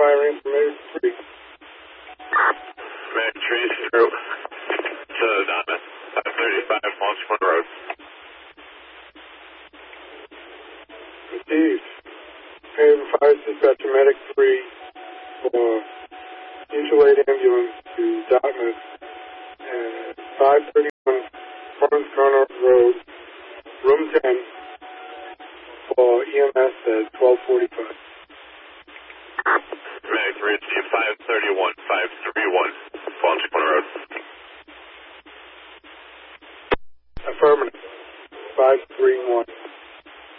fire information 3. Medic 3 through to Diamond, 535 Longsport Road. Received. Haven Fire Dispatcher Medic 3 for mutual aid ambulance to Dartmouth at 531 Florence Corner Road, room 10 for EMS at 12:45.